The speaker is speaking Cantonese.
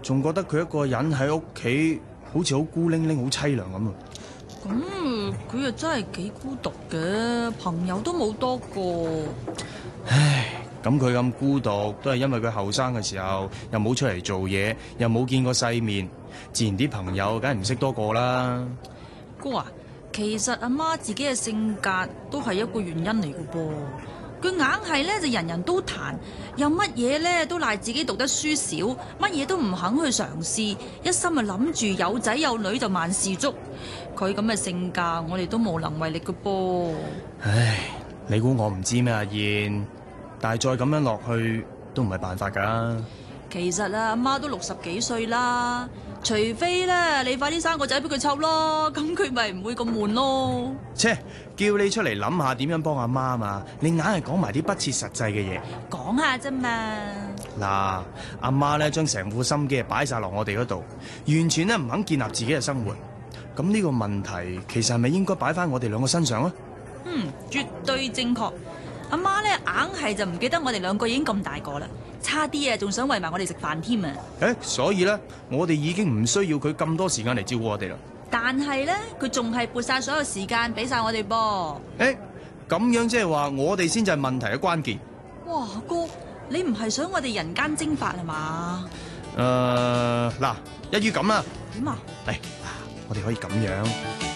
仲覺得佢一個人喺屋企好似好孤零零、好凄涼咁啊！ 咁佢又真係幾孤獨嘅，朋友都冇多個。 唉，咁佢咁孤獨都係因為佢後生嘅時候又冇出嚟做嘢，又冇見過世面，自然啲朋友梗係唔識多個啦。 哥啊，其實阿媽自己嘅性格都係一個原因嚟嘅噃。佢硬係咧就人人都彈，又乜嘢咧都賴自己讀得書少，乜嘢都唔肯去嘗試，一心啊諗住有仔有女就萬事足。佢咁嘅性格，我哋都無能為力嘅噃。 唉，你估我唔知咩阿燕？但係再咁樣落去都唔係辦法㗎。 其實啊，阿媽都60幾歲啦，除非咧你快啲生個仔俾佢湊咯，咁佢咪唔會咁悶咯。 切，叫你出嚟諗下點樣幫阿媽嘛，你硬係講埋啲不切實際嘅嘢。 講下啫嘛。 嗱，阿媽咧將成副心機擺晒落我哋嗰度，完全咧唔肯建立自己嘅生活。咁呢個問題其實係咪應該擺翻我哋兩個身上啊？ 絕對正確。阿媽咧硬係就唔記得我哋兩個已經咁大個啦，差啲啊仲想餵埋我哋食飯添啊！ 所以咧，我哋已經唔需要佢咁多時間嚟照顧我哋啦。 但係咧，佢仲係撥晒所有時間俾晒我哋噃。 咁樣即係話我哋先至係問題嘅關鍵。 哇，哥，你唔係想我哋人間蒸發係嘛？ 嗱，一於咁啦。 點啊？ 嚟，我哋可以咁樣。